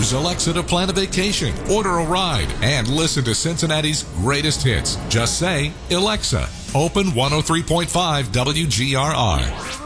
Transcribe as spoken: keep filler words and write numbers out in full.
Use Alexa to plan a vacation, order a ride, and listen to Cincinnati's greatest hits. Just say, Alexa, open one oh three point five W G R R.